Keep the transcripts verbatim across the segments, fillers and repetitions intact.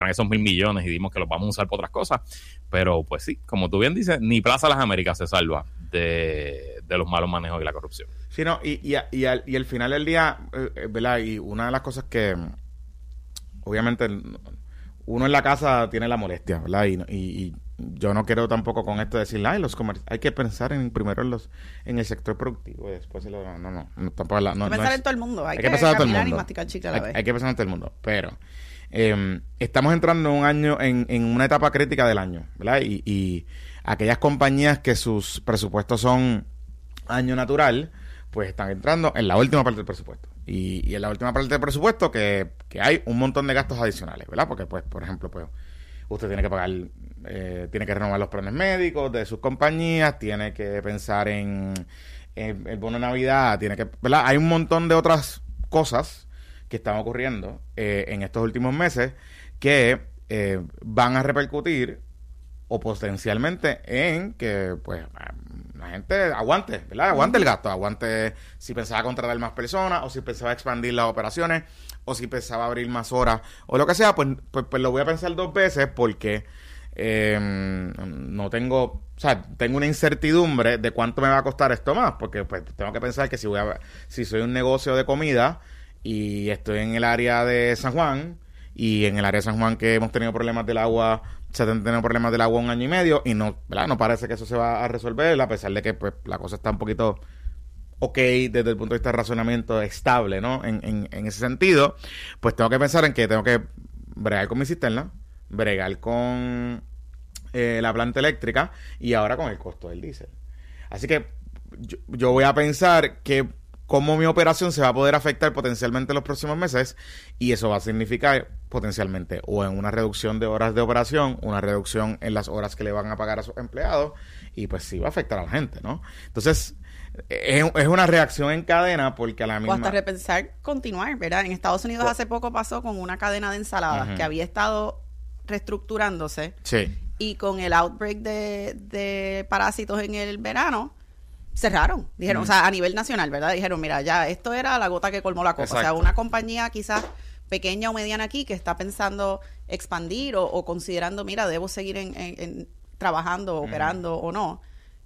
esos mil millones y dimos que los vamos a usar para otras cosas. Pero pues sí, como tú bien dices, ni Plaza Las Américas se salva de, de los malos manejos y la corrupción. Sí, no, y, y, y, al, y al final del día, eh, ¿verdad? Y una de las cosas que, obviamente, uno en la casa tiene la molestia, ¿verdad? Y, y, y yo no quiero tampoco con esto decir, ay, los comercios, hay que pensar en primero en los en el sector productivo y después en lo, no, no, no, tampoco la, no, hay que pensar no es, en todo el mundo, hay, hay que, que pensar en todo el caminar mundo. Y masticar chicle a la hay, vez. hay que pensar en todo el mundo, pero eh, estamos entrando en un año, en, en una etapa crítica del año, ¿verdad? Y, y aquellas compañías que sus presupuestos son año natural, pues están entrando en la última parte del presupuesto. Y, y en la última parte del presupuesto que, que hay un montón de gastos adicionales, ¿verdad? Porque, pues, por ejemplo, pues usted tiene que pagar, eh, tiene que renovar los planes médicos de sus compañías, tiene que pensar en, en el bono de Navidad, tiene que, ¿verdad? Hay un montón de otras cosas que están ocurriendo eh, en estos últimos meses que eh, van a repercutir o potencialmente en que, pues, la gente aguante, ¿verdad? Aguante el gasto, aguante si pensaba contratar más personas, o si pensaba expandir las operaciones, o si pensaba abrir más horas, o lo que sea, pues, pues, pues lo voy a pensar dos veces porque eh, no tengo, o sea, tengo una incertidumbre de cuánto me va a costar esto más, porque pues tengo que pensar que si voy a, si soy un negocio de comida y estoy en el área de San Juan, y en el área de San Juan que hemos tenido problemas del agua, se han tenido problemas del agua un año y medio y no, ¿verdad? No parece que eso se va a resolver, a pesar de que pues la cosa está un poquito ok desde el punto de vista de razonamiento estable, ¿no? En, en, en ese sentido, pues tengo que pensar en que tengo que bregar con mi cisterna, bregar con eh, la planta eléctrica y ahora con el costo del diésel. Así que yo, yo voy a pensar que cómo mi operación se va a poder afectar potencialmente en los próximos meses, y eso va a significar potencialmente o en una reducción de horas de operación, una reducción en las horas que le van a pagar a sus empleados, y pues sí va a afectar a la gente, ¿no? Entonces, es, es una reacción en cadena porque a la misma... O hasta repensar continuar, ¿verdad? En Estados Unidos hace poco pasó con una cadena de ensaladas uh-huh. que había estado reestructurándose, sí. Y con el outbreak de, de parásitos en el verano, cerraron, dijeron, mm. o sea, a nivel nacional, ¿verdad? Dijeron, mira, ya esto era la gota que colmó la copa. Exacto. O sea, una compañía quizás pequeña o mediana aquí que está pensando expandir o, o considerando, mira, debo seguir en, en, en trabajando, operando mm. o no.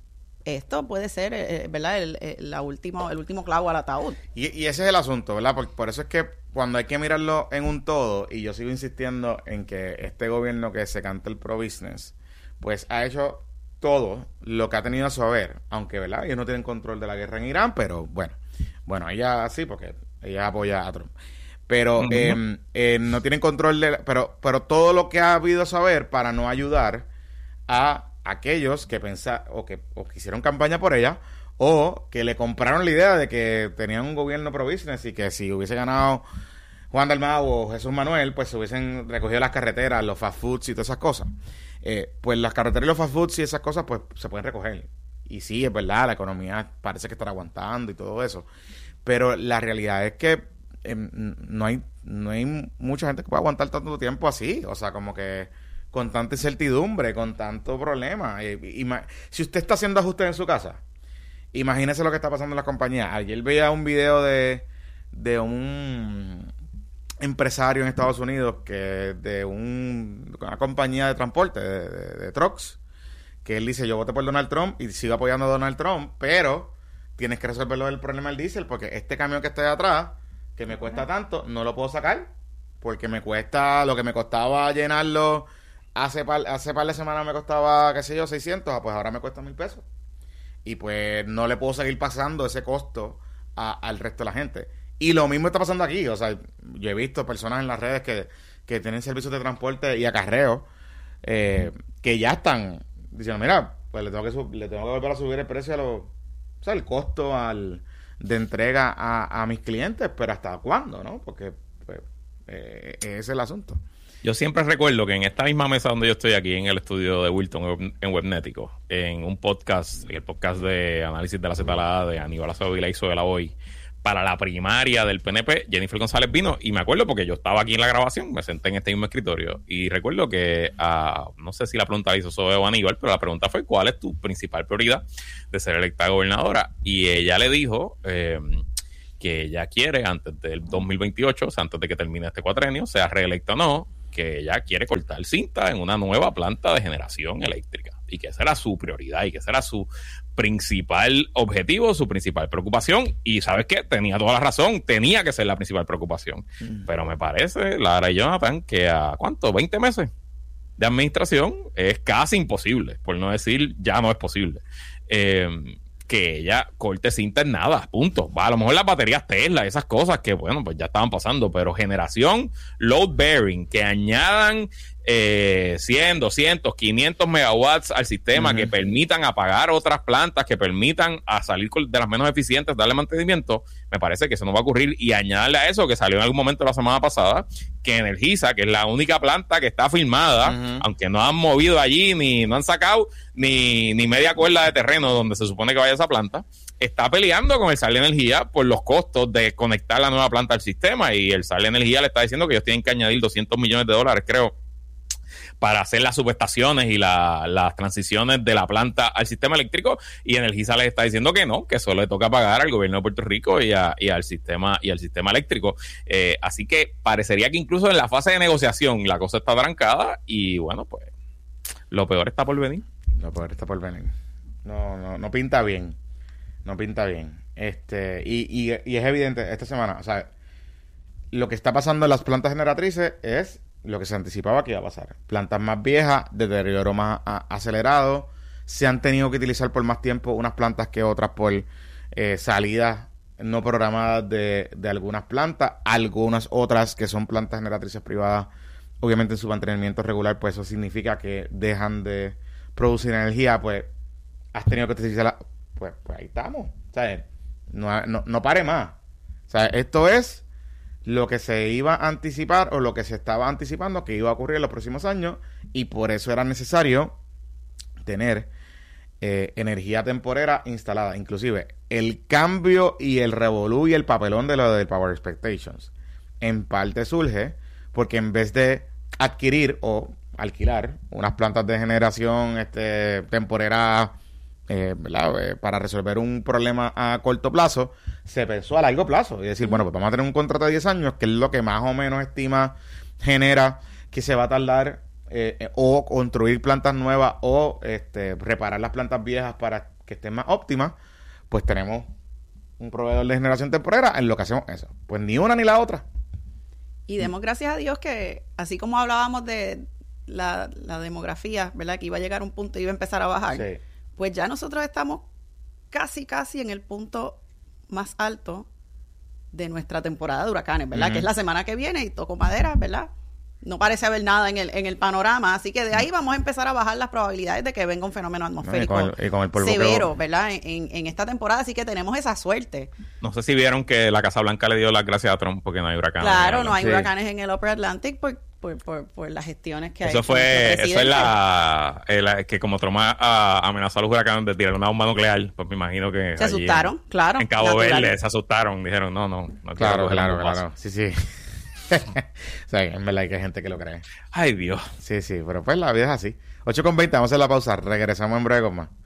Esto puede ser, eh, ¿verdad? El, el, la último, el último clavo al ataúd. Y, y ese es el asunto, ¿verdad? Por, por eso es que cuando hay que mirarlo en un todo, y yo sigo insistiendo en que este gobierno que se canta el pro-business, pues ha hecho todo lo que ha tenido a su haber, aunque, ¿verdad? Ellos no tienen control de la guerra en Irán, pero bueno, bueno, ella sí, porque ella apoya a Trump. Pero uh-huh. eh, eh, no tienen control de... Pero, pero todo lo que ha habido a su haber para no ayudar a aquellos que pensaron o que, o que hicieron campaña por ella, o que le compraron la idea de que tenían un gobierno pro-business y que si hubiese ganado Juan Dalmau o Jesús Manuel, pues se hubiesen recogido las carreteras, los fast foods y todas esas cosas. Eh, pues las carreteras y los fast foods y esas cosas pues se pueden recoger. Y sí, es verdad, la economía parece que estará aguantando y todo eso. Pero la realidad es que eh, no hay no hay mucha gente que pueda aguantar tanto tiempo así. O sea, como que con tanta incertidumbre, con tanto problema. Y, y, si usted está haciendo ajustes en su casa, imagínese lo que está pasando en las compañías. Ayer veía un video de, de un empresario en Estados Unidos que de un, una compañía de transporte, de, de, de trucks, que él dice, yo voté por Donald Trump y sigo apoyando a Donald Trump, pero tienes que resolverlo el problema del diésel, porque este camión que está de atrás, que me cuesta tanto, no lo puedo sacar, porque me cuesta, lo que me costaba llenarlo hace par, hace par de semanas me costaba, qué sé yo, seiscientos, pues ahora me cuesta mil pesos. Y pues no le puedo seguir pasando ese costo a, al resto de la gente. Y lo mismo está pasando aquí. O sea, yo he visto personas en las redes que, que tienen servicios de transporte y acarreo eh, que ya están diciendo, mira, pues le tengo que sub, le tengo que volver a subir el precio a los, o sea, el costo al de entrega a, a mis clientes, pero ¿hasta cuándo, no? Porque pues, eh, ese es el asunto. Yo siempre recuerdo que en esta misma mesa donde yo estoy aquí, en el estudio de Wilton, en Webnético, en un podcast, el podcast de análisis de la Z L A de Aníbal Acevedo Vilá hizo de la hoy, para la primaria del P N P, Jennifer González vino, y me acuerdo porque yo estaba aquí en la grabación, me senté en este mismo escritorio, y recuerdo que, uh, no sé si la pregunta la hizo Zoe o Aníbal, pero la pregunta fue, ¿cuál es tu principal prioridad de ser electa gobernadora? Y ella le dijo eh, que ella quiere, antes del dos mil veintiocho, o sea, antes de que termine este cuatrenio, sea reelecta o no, que ella quiere cortar cinta en una nueva planta de generación eléctrica y que esa era su prioridad y que ese era su principal objetivo, su principal preocupación. Y ¿sabes qué? Tenía toda la razón, tenía que ser la principal preocupación. Mm. Pero me parece, Lara y Jonathan, que a ¿cuánto? veinte meses de administración es casi imposible, por no decir ya no es posible. Eh, que ella corte cinta en nada, punto. A lo mejor las baterías Tesla, esas cosas que, bueno, pues ya estaban pasando, pero generación load bearing, que añadan eh, cien, doscientos, quinientos megawatts al sistema, uh-huh. que permitan apagar otras plantas, que permitan a salir de las menos eficientes, darle mantenimiento, me parece que eso no va a ocurrir. Y añadirle a eso, que salió en algún momento la semana pasada, que Energisa, que es la única planta que está firmada, uh-huh. aunque no han movido allí, ni no han sacado ni, ni media cuerda de terreno donde se supone que vaya esa planta, está peleando con el Sal Energía por los costos de conectar la nueva planta al sistema, y el Sal Energía le está diciendo que ellos tienen que añadir doscientos millones de dólares, creo, para hacer las subestaciones y la, las transiciones de la planta al sistema eléctrico, y Energisa les está diciendo que no, que solo le toca pagar al gobierno de Puerto Rico y, a, y al sistema y al sistema eléctrico. Eh, así que parecería que incluso en la fase de negociación la cosa está trancada, y bueno, pues lo peor está por venir. Lo peor está por venir. No, no, no pinta bien. No pinta bien. Este, y, y, y es evidente esta semana, o sea, lo que está pasando en las plantas generatrices es lo que se anticipaba que iba a pasar. Plantas más viejas, deterioro más a, acelerado, se han tenido que utilizar por más tiempo unas plantas que otras por eh, salidas no programadas de, de algunas plantas, algunas otras que son plantas generatrices privadas, obviamente en su mantenimiento regular, pues eso significa que dejan de producir energía, pues has tenido que utilizarla, pues, pues ahí estamos, ¿sabes? No, no, no pare más. O sea, esto es lo que se iba a anticipar o lo que se estaba anticipando que iba a ocurrir en los próximos años, y por eso era necesario tener eh, energía temporera instalada. Inclusive el cambio y el revolú y el papelón de lo del Power Expectations en parte surge porque en vez de adquirir o alquilar unas plantas de generación este, temporera Eh, eh, para resolver un problema a corto plazo, se pensó a largo plazo y decir, bueno, pues vamos a tener un contrato de diez años, que es lo que más o menos estima genera que se va a tardar eh, eh, o construir plantas nuevas o este, reparar las plantas viejas para que estén más óptimas. Pues tenemos un proveedor de generación temporera en lo que hacemos eso, pues ni una ni la otra. Y demos gracias a Dios que así como hablábamos de la, la demografía, ¿verdad? Que iba a llegar a un punto y iba a empezar a bajar. Sí. Pues ya nosotros estamos casi, casi en el punto más alto de nuestra temporada de huracanes, ¿verdad? Uh-huh. Que es la semana que viene y toco madera, ¿verdad? No parece haber nada en el en el panorama, así que de ahí vamos a empezar a bajar las probabilidades de que venga un fenómeno atmosférico no, y con el, y con el polvo severo, que... ¿verdad? En, en esta temporada, así que tenemos esa suerte. No sé si vieron que la Casa Blanca le dio las gracias a Trump porque no hay huracanes. Claro, no hay sí. huracanes en el Upper Atlantic por, por, por, por las gestiones que eso hay. Fue, eso es la, la que como Trump a, amenazó a los huracanes de tirar una bomba nuclear, pues me imagino que... Se asustaron, en, claro. En Cabo natural. Verde se asustaron, dijeron, no, no. no claro, claro, claro. Sí, sí. O sea, en verdad que hay gente que lo cree. Ay, Dios. Sí, sí, pero pues la vida es así. ocho con veinte, vamos a hacer la pausa. Regresamos en breve con más.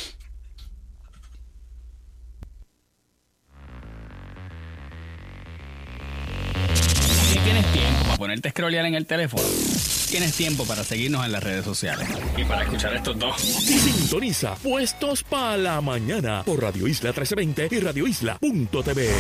Si tienes tiempo para ponerte a scrollear en el teléfono, tienes tiempo para seguirnos en las redes sociales y para escuchar estos dos. Sintoniza Puestos para la Mañana por Radio Isla trece veinte y radio isla punto t v.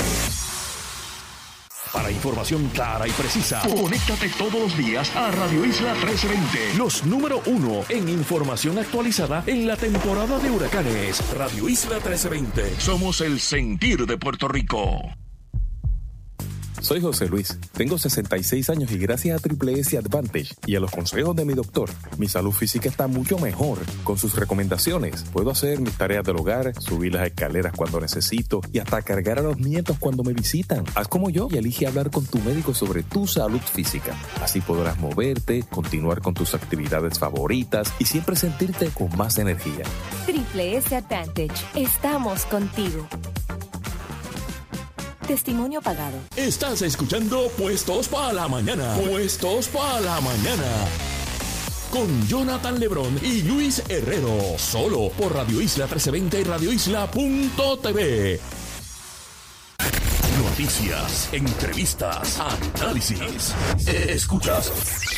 Para información clara y precisa, conéctate todos los días a Radio Isla trece veinte. Los número uno en información actualizada en la temporada de huracanes. Radio Isla trece veinte. Somos el sentir de Puerto Rico. Soy José Luis, tengo sesenta y seis años y gracias a Triple S Advantage y a los consejos de mi doctor, mi salud física está mucho mejor. Con sus recomendaciones, puedo hacer mis tareas del hogar, subir las escaleras cuando necesito y hasta cargar a los nietos cuando me visitan. Haz como yo y elige hablar con tu médico sobre tu salud física. Así podrás moverte, continuar con tus actividades favoritas y siempre sentirte con más energía. Triple S Advantage, estamos contigo. Testimonio pagado. Estás escuchando Puestos para la Mañana. Puestos para la Mañana. Con Jonathan Lebrón y Luis Herrero. Solo por Radio Isla trece veinte y radio isla punto t v. Noticias, entrevistas, análisis. Escuchas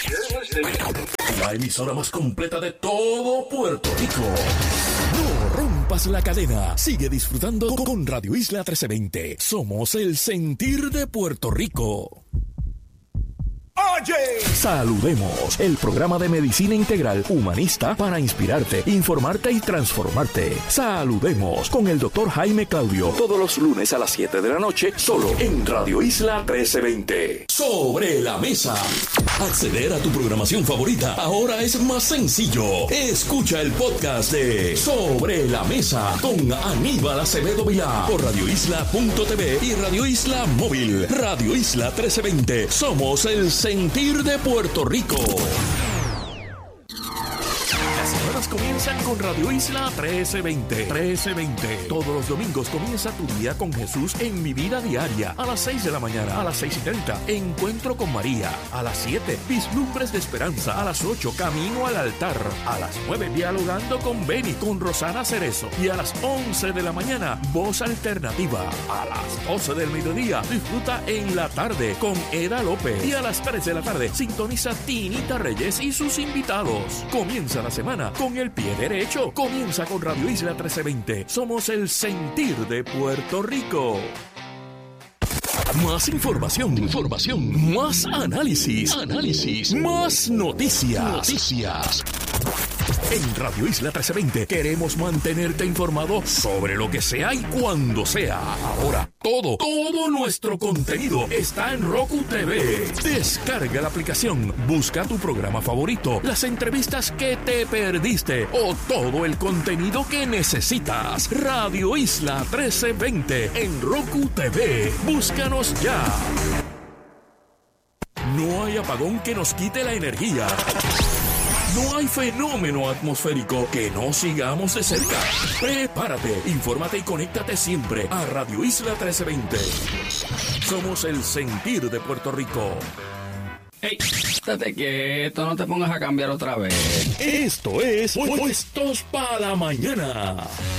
la emisora más completa de todo Puerto Rico. No rompas la cadena. Sigue disfrutando con Radio Isla trece veinte. Somos el sentir de Puerto Rico. Oye, saludemos, el programa de medicina integral humanista para inspirarte, informarte y transformarte. Saludemos con el doctor Jaime Claudio, todos los lunes a las siete de la noche, solo en Radio Isla trece veinte. Sobre la mesa. Acceder a tu programación favorita ahora es más sencillo. Escucha el podcast de Sobre la Mesa con Aníbal Acevedo Vilá por radio isla punto t v y Radio Isla Móvil. Radio Isla trece veinte. Somos el sentir de Puerto Rico. Las semanas comienzan con Radio Isla trece veinte. trece veinte. Todos los domingos comienza tu día con Jesús en Mi Vida Diaria. A las seis de la mañana, a las seis y treinta, Encuentro con María. A las siete, Vislumbres de Esperanza. A las ocho, Camino al Altar. A las nueve, Dialogando con Beni, con Rosana Cerezo. Y a las once de la mañana, Voz Alternativa. A las doce del mediodía, disfruta En la Tarde con Eda López. Y a las tres de la tarde, sintoniza Tinita Reyes y sus invitados. Comienza la semana con el pie derecho. Comienza con Radio Isla trece veinte. Somos el sentir de Puerto Rico. Más información, información, más análisis, análisis, más noticias, noticias. En Radio Isla trece veinte queremos mantenerte informado sobre lo que sea y cuando sea. Ahora, todo, todo nuestro contenido está en Roku T V. Descarga la aplicación, busca tu programa favorito, las entrevistas que te perdiste o todo el contenido que necesitas. Radio Isla trece veinte en Roku T V. Búscanos ya. No hay apagón que nos quite la energía. No hay fenómeno atmosférico que no sigamos de cerca. Prepárate, infórmate y conéctate siempre a Radio Isla trece veinte. Somos el sentir de Puerto Rico. ¡Ey! Estate quieto, no te pongas a cambiar otra vez. Esto es Puestos para la Mañana.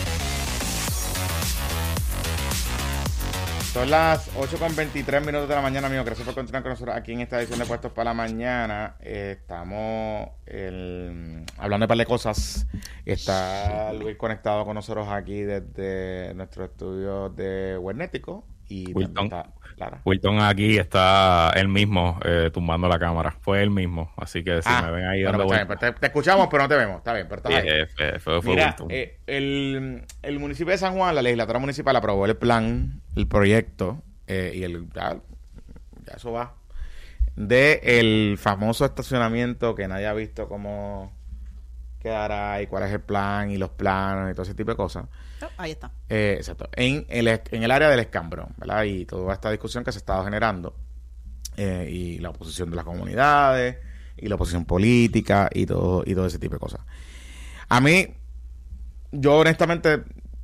Son las ocho con veintitrés minutos de la mañana, amigos. Gracias por continuar con nosotros aquí en esta edición de Puestos para la Mañana. Eh, estamos el, hablando de un par de cosas. Está Luis conectado con nosotros aquí desde nuestro estudio de Webnético. Y Wilton, está, Clara. Wilton aquí está él mismo eh, tumbando la cámara. Fue él mismo. Así que si ah, me ven ahí bueno, dando pues, vueltas. te, te escuchamos, pero no te vemos. Está bien, pero está Sí, bien. eh, fue, fue, fue Mira, Wilton. eh, el, el municipio de San Juan, la legislatura municipal aprobó el plan, el proyecto, eh, y el ya, ya eso va, de el famoso estacionamiento que nadie ha visto cómo quedará y cuál es el plan y los planos y todo ese tipo de cosas. Oh, ahí está. Eh, exacto. En el, en el área del Escambrón, ¿verdad? Y toda esta discusión que se ha estado generando, eh, y la oposición de las comunidades y la oposición política y todo y todo ese tipo de cosas. A mí, yo honestamente,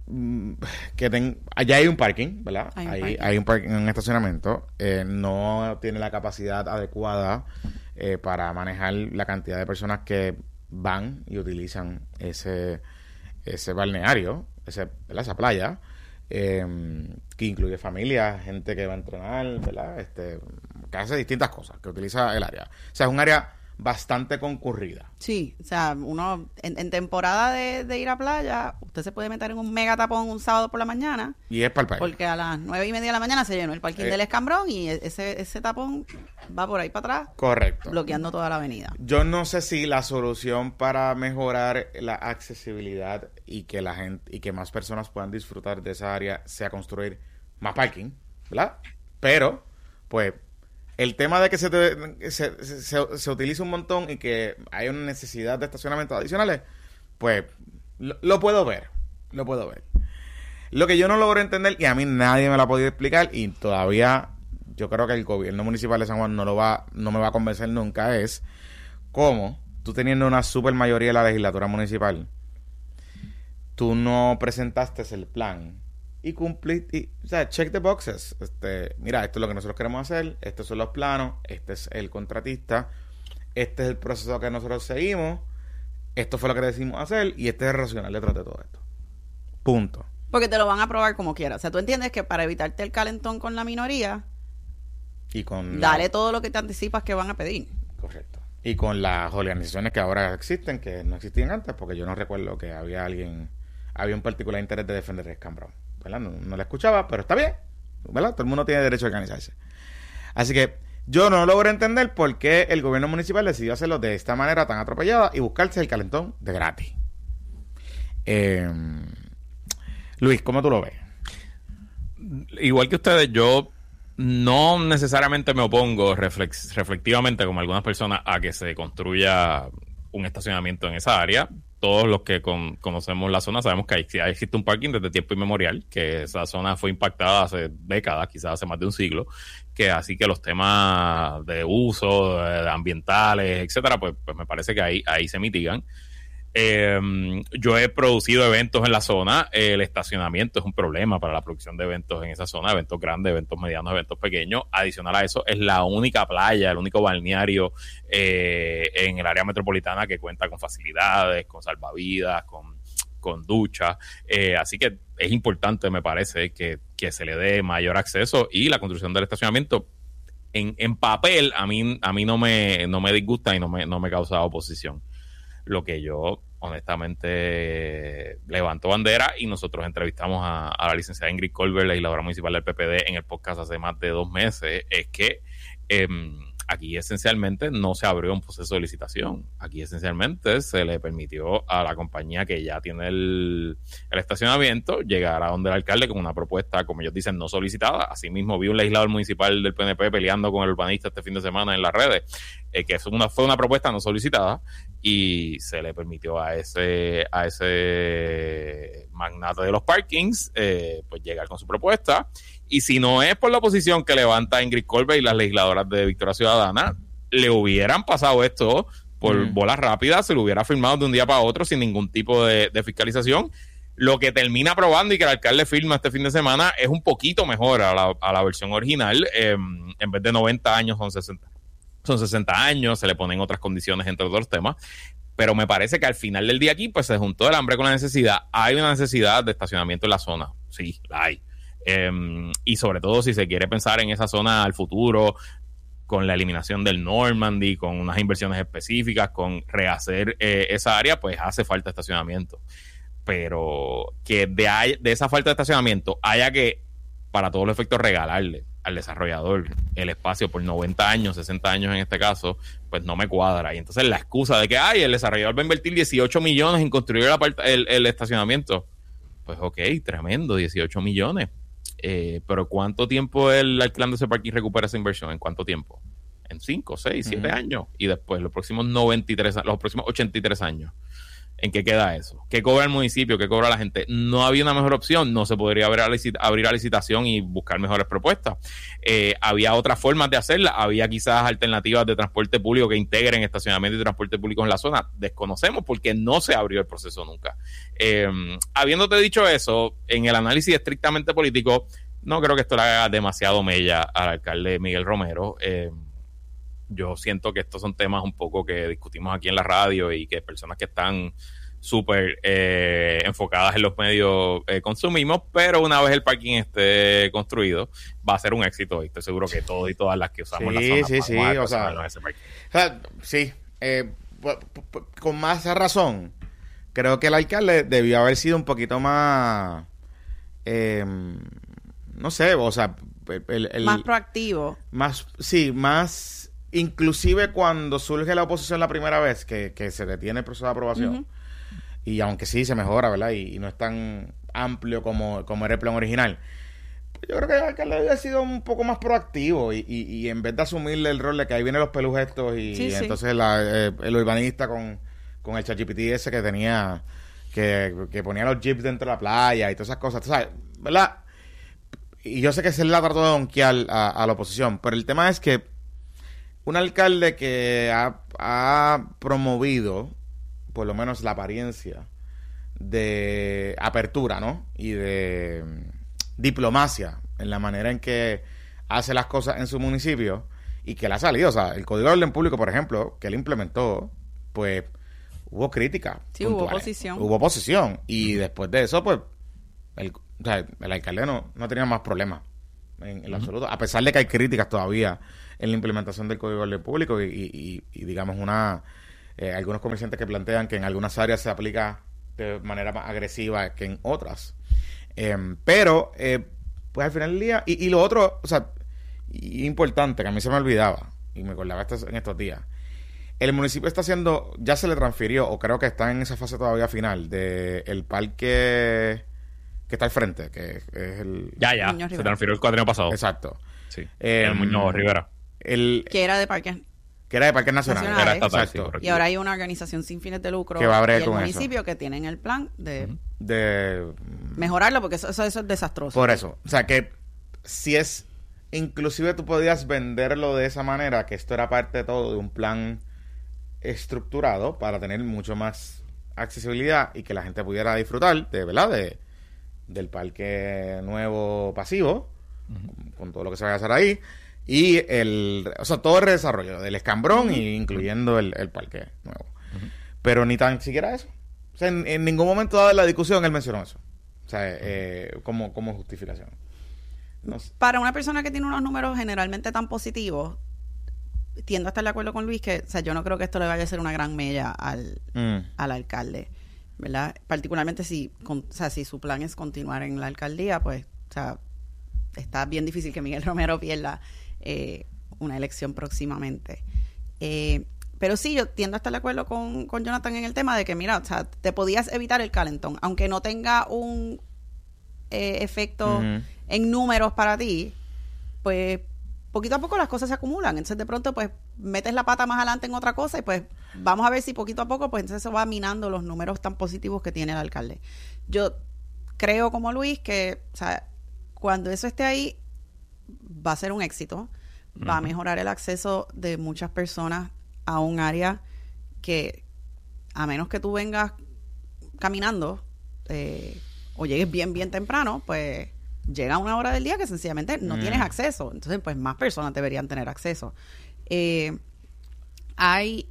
que ten, allá hay un parking, ¿verdad? Hay un hay, parking. hay un parking, un estacionamiento, eh, no tiene la capacidad adecuada eh, para manejar la cantidad de personas que van y utilizan ese ese balneario, ese, ¿verdad? Esa playa, eh, que incluye familias, gente que va a entrenar, ¿verdad? Este, que hace distintas cosas, que utiliza el área. O sea, es un área bastante concurrida. Sí, o sea, uno en, en temporada de, de ir a playa, usted se puede meter en un mega tapón un sábado por la mañana. Y es para el país. Porque a las nueve y media de la mañana se llenó el parking Eh. del Escambrón y ese, ese tapón va por ahí para atrás, Correcto. bloqueando toda la avenida. Yo no sé si la solución para mejorar la accesibilidad y que la gente y que más personas puedan disfrutar de esa área sea construir más parking, ¿verdad? Pero, pues, el tema de que se, te, se, se, se utilice un montón y que hay una necesidad de estacionamientos adicionales, pues lo, lo puedo ver, lo puedo ver. Lo que yo no logro entender, y a mí nadie me lo ha podido explicar, y todavía yo creo que el gobierno municipal de San Juan no lo va, no me va a convencer nunca, es cómo tú teniendo una super mayoría de la legislatura municipal, tú no presentaste el plan y cumpliste, y, o sea, check the boxes. Este, mira, esto es lo que nosotros queremos hacer, estos son los planos, este es el contratista, este es el proceso que nosotros seguimos, esto fue lo que decidimos hacer y este es el racional detrás de todo esto. Punto. Porque te lo van a aprobar como quieras. O sea, tú entiendes que para evitarte el calentón con la minoría, y con dale la... todo lo que te anticipas que van a pedir. Correcto. Y con las organizaciones que ahora existen, que no existían antes, porque yo no recuerdo que había alguien, había un particular interés de defender el Scam Brown, ¿verdad? No, no la escuchaba, pero está bien, ¿verdad? Todo el mundo tiene derecho a organizarse. Así que yo no logro entender por qué el gobierno municipal decidió hacerlo de esta manera tan atropellada y buscarse el calentón de gratis. Eh, Luis, ¿cómo tú lo ves? Igual que ustedes, yo no necesariamente me opongo reflex, reflectivamente, como algunas personas, a que se construya un estacionamiento en esa área. Todos los que con, conocemos la zona sabemos que hay, existe un parking desde tiempo inmemorial, que esa zona fue impactada hace décadas, quizás hace más de un siglo, que así que los temas de uso, de ambientales, etcétera, pues, pues me parece que ahí, ahí se mitigan. Eh, yo he producido eventos en la zona. El estacionamiento es un problema para la producción de eventos en esa zona, eventos grandes, eventos medianos, eventos pequeños. Adicional a eso, es la única playa, el único balneario eh, en el área metropolitana que cuenta con facilidades, con salvavidas, con, con duchas. Eh, así que es importante, me parece, que, que se le dé mayor acceso, y la construcción del estacionamiento en, en papel a mí, a mí no me, no me disgusta y no me, no me causa oposición. Lo que yo, honestamente, levanto bandera, y nosotros entrevistamos a, a la licenciada Ingrid Colbert, legisladora municipal del P P D, en el podcast hace más de dos meses, es que eh, aquí esencialmente no se abrió un proceso de licitación. Aquí esencialmente se le permitió a la compañía que ya tiene el, el estacionamiento llegar a donde el alcalde con una propuesta, como ellos dicen, no solicitada. Asimismo, vi un legislador municipal del P N P peleando con el urbanista este fin de semana en las redes, eh, que es una, fue una propuesta no solicitada, y se le permitió a ese a ese magnate de los parkings eh, pues llegar con su propuesta. Y si no es por la oposición que levanta Ingrid Colbert y las legisladoras de Victoria Ciudadana, le hubieran pasado esto por mm. bolas rápidas, se lo hubiera firmado de un día para otro sin ningún tipo de, de fiscalización. Lo que termina aprobando y que el alcalde firma este fin de semana es un poquito mejor a la, a la versión original. Eh, en vez de noventa años son sesenta. Son sesenta años, se le ponen otras condiciones entre otros temas. Pero me parece que al final del día aquí pues se juntó el hambre con la necesidad. Hay una necesidad de estacionamiento en la zona. Sí, la hay. Um, y sobre todo si se quiere pensar en esa zona al futuro, con la eliminación del Normandy, con unas inversiones específicas, con rehacer eh, esa área, pues hace falta estacionamiento. Pero que de, hay, de esa falta de estacionamiento haya que, para todos los efectos, regalarle al desarrollador el espacio por noventa años, sesenta años en este caso, pues no me cuadra. Y entonces la excusa de que ay, el desarrollador va a invertir dieciocho millones en construir el, el, el estacionamiento, pues ok, tremendo, dieciocho millones. Eh, pero ¿cuánto tiempo el alcalde ese parking recupera esa inversión? ¿En cuánto tiempo? En cinco, seis, siete uh-huh. años. Y después los próximos noventa y tres, los próximos ochenta y tres años. ¿En qué queda eso? ¿Qué cobra el municipio? ¿Qué cobra la gente? No había una mejor opción. No se podría abrir a, licit- abrir a licitación y buscar mejores propuestas. Eh, había otras formas de hacerla. Había quizás alternativas de transporte público que integren estacionamiento y transporte público en la zona. Desconocemos porque no se abrió el proceso nunca. Eh, habiéndote dicho eso, en el análisis estrictamente político, no creo que esto le haga demasiado mella al alcalde Miguel Romero. Eh, Yo siento que estos son temas un poco que discutimos aquí en la radio y que personas que están súper eh, enfocadas en los medios eh, consumimos, pero una vez el parking esté construido va a ser un éxito y estoy seguro que todos y todas las que usamos sí, la zona sí, sí, o sea, en ese parking. O sea, sí, eh, con más razón, creo que el alcalde debió haber sido un poquito más, eh, no sé, o sea, el, el, más proactivo. Más, sí, más... Inclusive cuando surge la oposición la primera vez, que, que se detiene el proceso de aprobación, uh-huh. y aunque sí se mejora, ¿verdad? Y, y no es tan amplio como, como era el plan original, yo creo que el alcalde había sido un poco más proactivo y, y, y en vez de asumirle el rol de que ahí vienen los pelus estos y, sí, y sí. entonces la, eh, el urbanista con, con el ChatGPT ese que tenía, que, que ponía los jeeps dentro de la playa y todas esas cosas, ¿sabes? ¿Verdad? Y yo sé que se le ha tratado de donkear a, a la oposición, pero el tema es que un alcalde que ha, ha promovido, por lo menos la apariencia de apertura, ¿no? Y de diplomacia en la manera en que hace las cosas en su municipio y que le ha salido. O sea, el Código de Orden Público, por ejemplo, que él implementó, pues hubo crítica. Sí, puntuales. hubo oposición. Hubo oposición. Y después de eso, pues el, o sea, el alcalde no, no tenía más problemas en, en uh-huh. absoluto, a pesar de que hay críticas todavía en la implementación del Código de Orden Público y, y, y, y digamos, una eh, algunos comerciantes que plantean que en algunas áreas se aplica de manera más agresiva que en otras. Eh, pero, eh, pues al final del día, y, y lo otro, o sea, y importante, que a mí se me olvidaba, y me acordaba estos, en estos días, el municipio está haciendo, ya se le transfirió, o creo que está en esa fase todavía final, de el parque que está al frente, que es el... Ya, ya, se transfirió el cuatrienio pasado. Exacto. Sí, eh, el Muñoz Rivera. El, que era de parques... Que era de parques nacionales. nacionales. Era estatal, Exacto. Sí, y ahora hay una organización sin fines de lucro que va a abrir y el con municipio eso. que tienen el plan de, uh-huh. de mejorarlo, porque eso, eso, eso es desastroso. Por eso. O sea, que si es... Inclusive tú podías venderlo de esa manera, que esto era parte de todo de un plan estructurado para tener mucho más accesibilidad y que la gente pudiera disfrutar de, ¿verdad? De, del parque nuevo pasivo, uh-huh. con todo lo que se va a hacer ahí. Y el, o sea, todo el redesarrollo del escambrón, uh-huh. y incluyendo el, el parque nuevo. Uh-huh. Pero ni tan siquiera eso. O sea, en, en ningún momento dado de la discusión él mencionó eso. O sea, eh, como, como justificación. No sé. Para una persona que tiene unos números generalmente tan positivos, tiendo a estar de acuerdo con Luis que, o sea, yo no creo que esto le vaya a hacer una gran mella al, mm. al alcalde, ¿verdad? Particularmente si, con, o sea, si su plan es continuar en la alcaldía, pues, o sea, está bien difícil que Miguel Romero pierda Eh, una elección próximamente. Eh, pero sí, yo tiendo a estar de acuerdo con, con Jonathan en el tema de que, mira, o sea, te podías evitar el calentón, aunque no tenga un eh, efecto uh-huh. en números para ti, pues poquito a poco las cosas se acumulan. Entonces, de pronto, pues, metes la pata más adelante en otra cosa y, pues, vamos a ver si poquito a poco, pues, entonces se va minando los números tan positivos que tiene el alcalde. Yo creo, como Luis, que, o sea, cuando eso esté ahí, va a ser un éxito, uh-huh. va a mejorar el acceso de muchas personas a un área que, a menos que tú vengas caminando eh, o llegues bien, bien temprano, pues llega una hora del día que sencillamente no uh-huh. tienes acceso. Entonces, pues más personas deberían tener acceso. Eh, hay,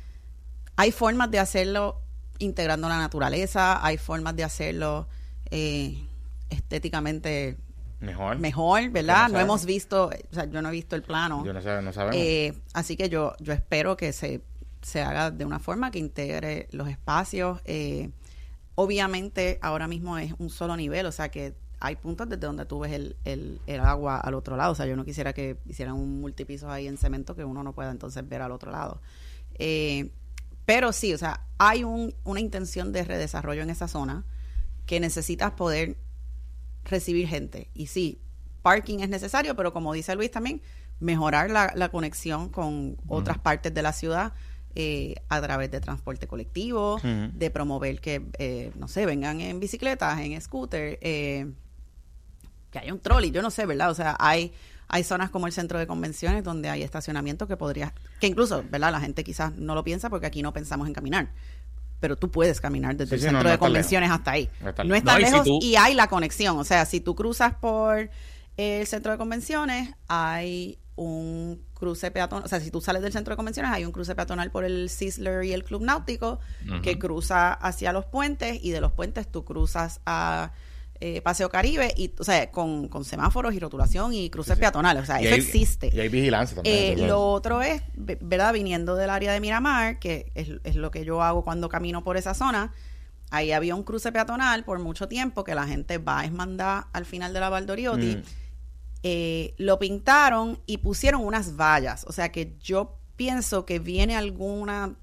hay formas de hacerlo integrando la naturaleza, hay formas de hacerlo eh, estéticamente Mejor. Mejor, ¿verdad? No, no hemos visto, o sea, yo no he visto el plano. Yo no, sé, no sabemos. Eh, así que yo yo espero que se, se haga de una forma que integre los espacios. Eh, obviamente, ahora mismo es un solo nivel, o sea que hay puntos desde donde tú ves el, el, el agua al otro lado. O sea, yo no quisiera que hicieran un multipiso ahí en cemento que uno no pueda entonces ver al otro lado. Eh, pero sí, o sea, hay un, una intención de redesarrollo en esa zona que necesitas poder recibir gente. Y sí, parking es necesario, pero como dice Luis también, mejorar la, la conexión con uh-huh. otras partes de la ciudad eh, a través de transporte colectivo, uh-huh. de promover que, eh, no sé, vengan en bicicletas, en scooter, eh, que haya un trolley, yo no sé, ¿verdad? O sea, hay hay zonas como el centro de convenciones donde hay estacionamiento que podría, que incluso, ¿verdad? La gente quizás no lo piensa porque aquí no pensamos en caminar. Pero tú puedes caminar desde sí, el sí, centro no, no de convenciones lejos. Hasta ahí. No está, no está no, lejos y, si tú... y hay la conexión. O sea, si tú cruzas por el centro de convenciones, hay un cruce peatonal. O sea, si tú sales del centro de convenciones, hay un cruce peatonal por el Sizzler y el Club Náutico uh-huh. que cruza hacia los puentes y de los puentes tú cruzas a eh, Paseo Caribe y, o sea, con, con semáforos y rotulación y cruces sí, sí. peatonales. O sea, y eso hay, existe. Y hay vigilancia también. Eh, lo otro es, ¿verdad? Viniendo del área de Miramar, que es, es lo que yo hago cuando camino por esa zona, ahí había un cruce peatonal por mucho tiempo que la gente va a esmandar al final de la Valdoriotti. Mm. Eh, lo pintaron y pusieron unas vallas. O sea que yo pienso que viene alguna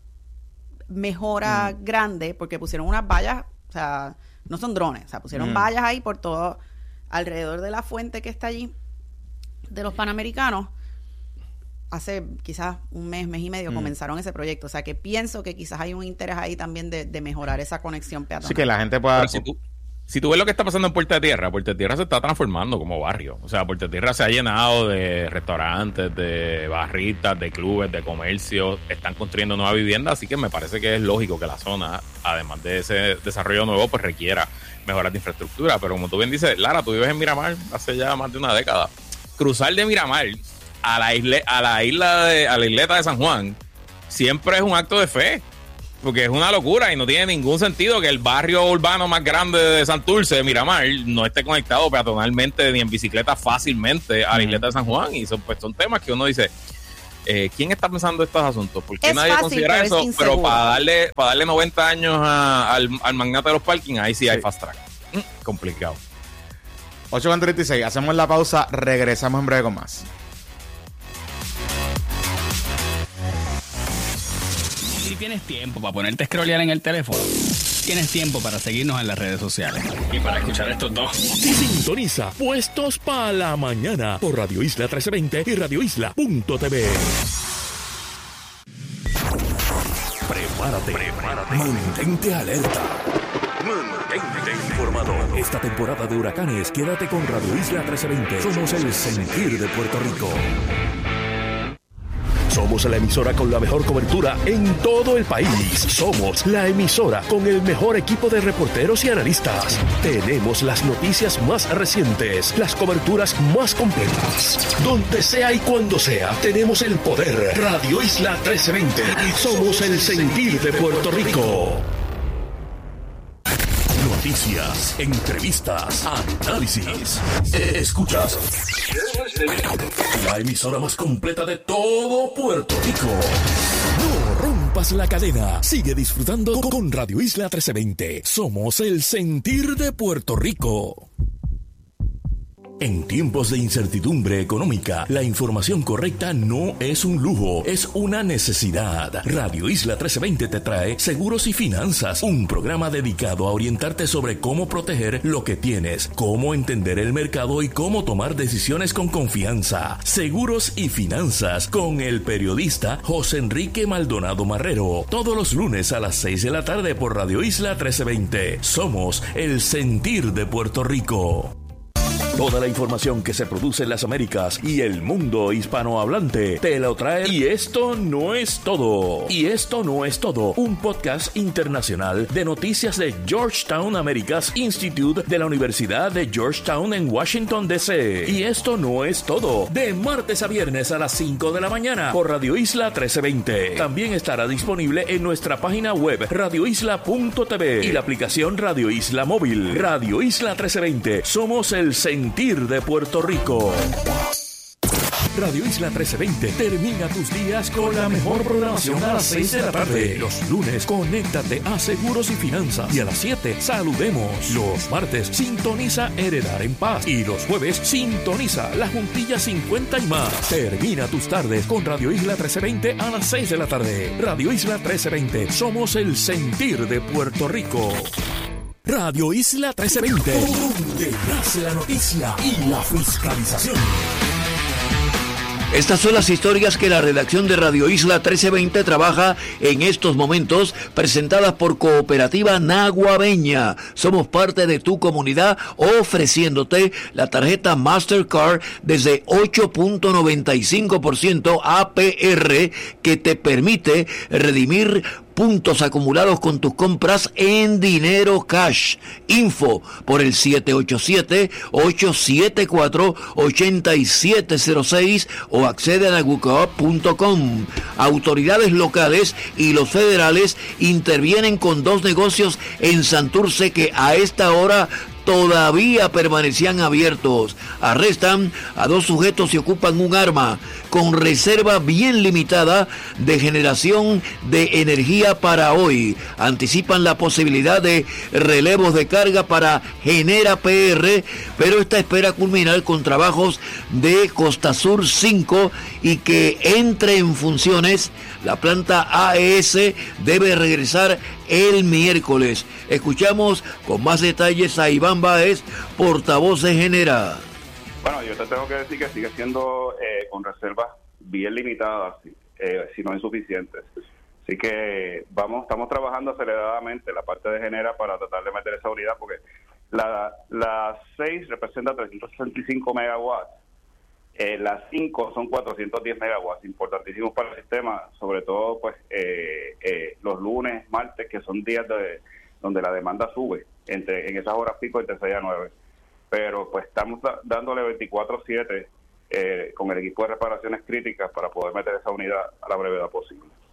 mejora mm. grande porque pusieron unas vallas, o sea, no son drones, o sea, pusieron mm. vallas ahí por todo, alrededor de la fuente que está allí, de los Panamericanos. Hace quizás un mes, mes y medio mm. comenzaron ese proyecto. O sea, que pienso que quizás hay un interés ahí también de, de mejorar esa conexión peatonal. Sí, que la gente pueda... Si tú, si tú ves lo que está pasando en Puerto de Tierra, Puerto de Tierra se está transformando como barrio. O sea, Puerto de Tierra se ha llenado de restaurantes, de barritas, de clubes, de comercios. Están construyendo nuevas viviendas, así que me parece que es lógico que la zona, además de ese desarrollo nuevo, pues requiera mejoras de infraestructura. Pero como tú bien dices, Lara, tú vives en Miramar hace ya más de una década. Cruzar de Miramar a la isla, a la isla de, a la isleta de San Juan siempre es un acto de fe. Porque es una locura y no tiene ningún sentido que el barrio urbano más grande de Santurce, de Miramar, no esté conectado peatonalmente ni en bicicleta fácilmente a la isleta de San Juan. Y son, pues, son temas que uno dice, eh, ¿quién está pensando estos asuntos? ¿Por qué es nadie fácil, considera pero eso? es Pero para darle para darle noventa años a, al, al magnate de los parkings, ahí sí, sí. hay fast track. Mm, complicado. ocho con treinta y seis, hacemos la pausa, regresamos en breve con más. Si tienes tiempo para ponerte a scrollear en el teléfono, tienes tiempo para seguirnos en las redes sociales. Y para escuchar estos dos. Sintoniza Puestos para la Mañana por Radio Isla trece veinte y radio isla punto t v. Prepárate, prepárate. Mantente alerta. Mantente informado. Esta temporada de huracanes, quédate con Radio Isla trece veinte. Somos el sentir de Puerto Rico. Somos la emisora con la mejor cobertura en todo el país. Somos la emisora con el mejor equipo de reporteros y analistas. Tenemos las noticias más recientes, las coberturas más completas. Donde sea y cuando sea, tenemos el poder. Radio Isla trece veinte. Somos el sentir de Puerto Rico. Noticias, entrevistas, análisis. Escuchas la emisora más completa de todo Puerto Rico. No rompas la cadena. Sigue disfrutando con Radio Isla trece veinte. Somos el sentir de Puerto Rico. En tiempos de incertidumbre económica, la información correcta no es un lujo, es una necesidad. Radio Isla trece veinte te trae Seguros y Finanzas, un programa dedicado a orientarte sobre cómo proteger lo que tienes, cómo entender el mercado y cómo tomar decisiones con confianza. Seguros y Finanzas con el periodista José Enrique Maldonado Marrero. Todos los lunes a las seis de la tarde por Radio Isla trece veinte. Somos el sentir de Puerto Rico. Toda la información que se produce en las Américas y el mundo hispanohablante te lo trae. Y esto no es todo. Y esto no es todo. Un podcast internacional de noticias de Georgetown Americas Institute de la Universidad de Georgetown en Washington, D C. Y esto no es todo. De martes a viernes a las cinco de la mañana por Radio Isla trece veinte. También estará disponible en nuestra página web radio isla punto t v y la aplicación Radio Isla Móvil. Radio Isla trece veinte. Somos el sentir de Puerto Rico. Radio Isla trece veinte termina tus días con la mejor programación a las seis de la tarde. Los lunes, conéctate a Seguros y Finanzas. Y a las siete, saludemos. Los martes, sintoniza Heredar en Paz. Y los jueves, sintoniza La Juntilla cincuenta y más. Termina tus tardes con Radio Isla trece veinte a las seis de la tarde. Radio Isla trece veinte, somos el sentir de Puerto Rico. Radio Isla trece veinte, donde nace la noticia y la fiscalización. Estas son las historias que la redacción de Radio Isla trece veinte trabaja en estos momentos, presentadas por Cooperativa Naguabeña. Somos parte de tu comunidad, ofreciéndote la tarjeta Mastercard desde ocho punto noventa y cinco por ciento A P R, que te permite redimir puntos acumulados con tus compras en dinero cash. Info por el siete ocho siete, ocho siete cuatro, ocho siete cero seis o accede a nagucoop punto com. Autoridades locales y los federales intervienen con dos negocios en Santurce que a esta hora todavía permanecían abiertos. Arrestan a dos sujetos y ocupan un arma con reserva bien limitada de generación de energía para hoy. Anticipan la posibilidad de relevos de carga para Genera P R, pero esta espera culminar con trabajos de Costa Sur cinco y que entre en funciones. La planta A E S debe regresar el miércoles. Escuchamos con más detalles a Iván Báez, portavoz de Genera. Bueno, yo te tengo que decir que sigue siendo eh, con reservas bien limitadas, eh, si no insuficientes. Así que vamos, estamos trabajando aceleradamente la parte de Genera para tratar de meter esa unidad, porque la, la seis representa trescientos sesenta y cinco megawatts. Eh, las cinco son cuatrocientos diez megawatts, importantísimos para el sistema, sobre todo pues eh, eh, los lunes, martes, que son días de, donde la demanda sube, entre en esas horas pico entre seis a nueve. Pero pues estamos da, dándole veinticuatro siete eh, con el equipo de reparaciones críticas para poder meter esa unidad a la brevedad posible.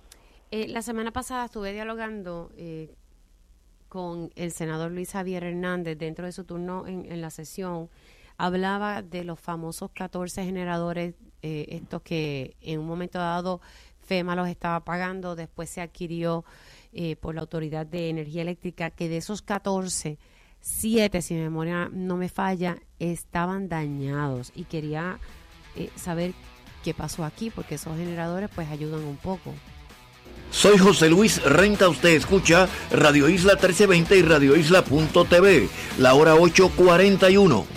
Eh, la semana pasada estuve dialogando eh, con el senador Luis Javier Hernández dentro de su turno en, en la sesión. Hablaba de los famosos catorce generadores, eh, estos que en un momento dado FEMA los estaba pagando, después se adquirió eh, por la Autoridad de Energía Eléctrica, que de esos catorce, siete, si mi memoria no me falla, estaban dañados. Y quería eh, saber qué pasó aquí, porque esos generadores pues ayudan un poco. Soy José Luis Renta, usted escucha Radio Isla trece veinte y Radio Isla punto t v, la hora ocho cuarenta y uno.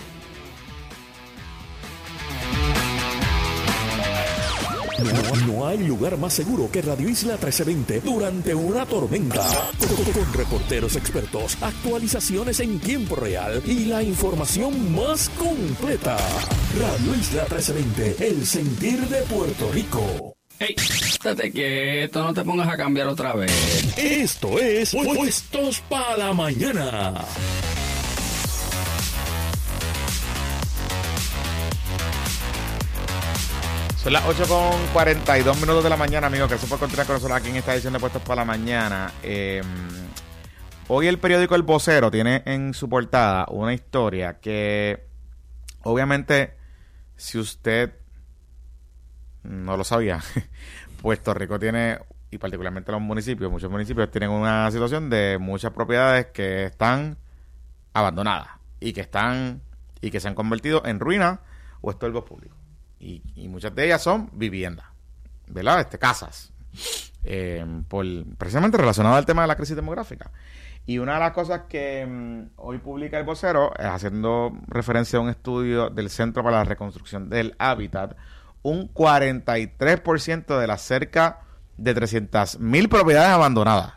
No, no hay lugar más seguro que Radio Isla trece veinte durante una tormenta. Con, con reporteros expertos, actualizaciones en tiempo real y la información más completa. Radio Isla trece veinte, el sentir de Puerto Rico. Hey, estate quieto, no te pongas a cambiar otra vez. Esto es Puestos para la Mañana. Son las ocho con cuarenta y dos minutos de la mañana, amigos. Gracias por continuar con nosotros aquí en esta edición de Puestos para la Mañana. Eh, hoy el periódico El Vocero tiene en su portada una historia que, obviamente, si usted no lo sabía, Puerto Rico tiene, y particularmente los municipios, muchos municipios tienen una situación de muchas propiedades que están abandonadas y que están y que se han convertido en ruinas o estorbos públicos. Y, y muchas de ellas son viviendas, ¿verdad? Este, casas, eh, por, precisamente relacionado al tema de la crisis demográfica. Y una de las cosas que um, hoy publica El Vocero, es haciendo referencia a un estudio del Centro para la Reconstrucción del Hábitat, un cuarenta y tres por ciento de las cerca de trescientas mil propiedades abandonadas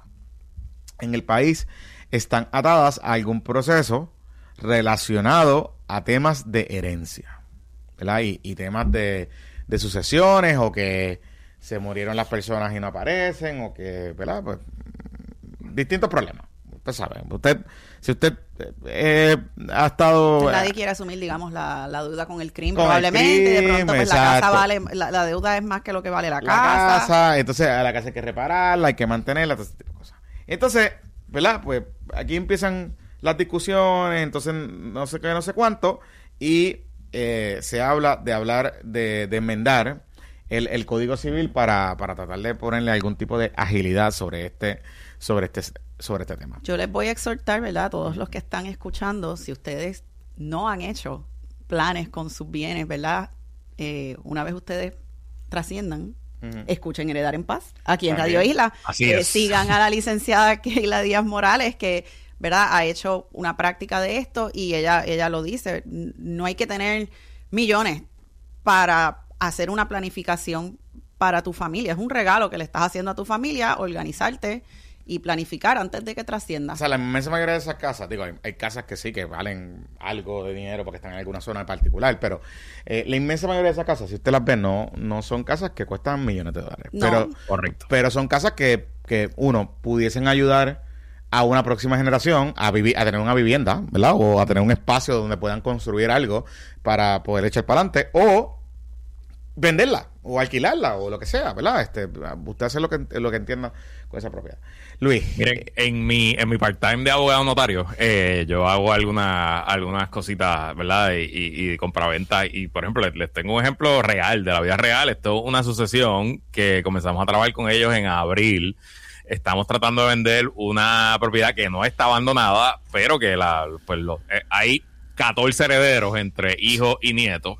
en el país están atadas a algún proceso relacionado a temas de herencia, ¿verdad? Y, y temas de, de sucesiones, o que se murieron las personas y no aparecen, o que, ¿verdad? Pues, distintos problemas. Usted sabe, usted, si usted eh, ha estado... Nadie eh, quiere asumir, digamos, la, la deuda con el crimen, con probablemente, el crimen, de pronto pues, la casa vale, la, la deuda es más que lo que vale la, la casa. casa. Entonces a la casa hay que repararla, hay que mantenerla, todo ese tipo de cosas. Entonces, ¿verdad? Pues aquí empiezan las discusiones, entonces no sé qué, no sé cuánto, y eh, se habla de hablar, de, de enmendar el, el Código Civil para, para tratar de ponerle algún tipo de agilidad sobre este, sobre este sobre este tema. Yo les voy a exhortar, ¿verdad? A todos los que están escuchando, si ustedes no han hecho planes con sus bienes, ¿verdad? Eh, una vez ustedes trasciendan, uh-huh. escuchen Heredar en Paz aquí en Radio Isla. Así eh, es. Sigan a la licenciada Keila Díaz Morales, que, ¿verdad? Ha hecho una práctica de esto y ella, ella lo dice. No hay que tener millones para hacer una planificación para tu familia. Es un regalo que le estás haciendo a tu familia, organizarte y planificar antes de que trascienda. O sea, la inmensa mayoría de esas casas, digo, hay, hay casas que sí, que valen algo de dinero porque están en alguna zona en particular, pero eh, la inmensa mayoría de esas casas, si usted las ve, no, no son casas que cuestan millones de dólares. No. Pero, correcto. Pero son casas que, que, uno, pudiesen ayudar a una próxima generación a vivir, a tener una vivienda, ¿verdad? O a tener un espacio donde puedan construir algo para poder echar para adelante, o venderla, o alquilarla, o lo que sea, ¿verdad? Este, usted hace lo que, lo que entienda con esa propiedad. Luis. Miren, en mi, en mi part-time de abogado notario, eh, yo hago algunas algunas cositas, ¿verdad? Y, y, y de compraventa. Y, por ejemplo, les, les tengo un ejemplo real, de la vida real. Esto es una sucesión que comenzamos a trabajar con ellos en abril. Estamos tratando de vender una propiedad que no está abandonada, pero que la pues lo, eh, hay catorce herederos entre hijos y nietos.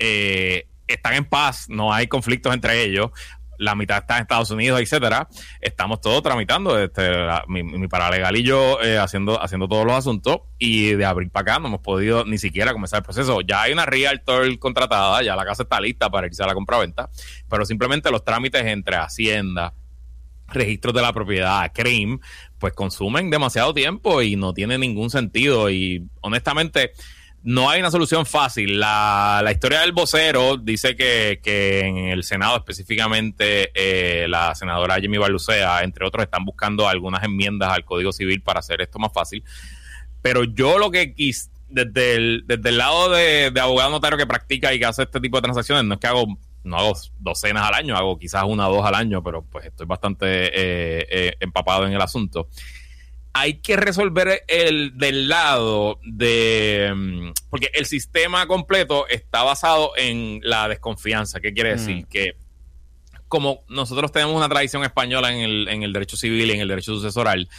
Eh, están en paz, no hay conflictos entre ellos. La mitad está en Estados Unidos, etcétera. Estamos todos tramitando, este, la, mi, mi paralegal y yo eh, haciendo haciendo todos los asuntos, y de abril para acá no hemos podido ni siquiera comenzar el proceso. Ya hay una realtor contratada, ya la casa está lista para irse a la compraventa, pero simplemente los trámites entre Hacienda, registros de la propiedad, C R I M, pues consumen demasiado tiempo y no tiene ningún sentido. Y honestamente no hay una solución fácil. La, la historia del vocero dice que, que en el Senado específicamente eh, la senadora Jimmy Barlucea, entre otros, están buscando algunas enmiendas al Código Civil para hacer esto más fácil. Pero yo lo que quise, desde el, desde el lado de, de abogado notario que practica y que hace este tipo de transacciones, no es que hago no hago docenas al año, hago quizás una o dos al año, pero pues estoy bastante eh, eh, empapado en el asunto. Hay que resolver el del lado de... Porque el sistema completo está basado en la desconfianza. ¿Qué quiere decir? Mm. Que como nosotros tenemos una tradición española en el, en el derecho civil y en el derecho sucesoral,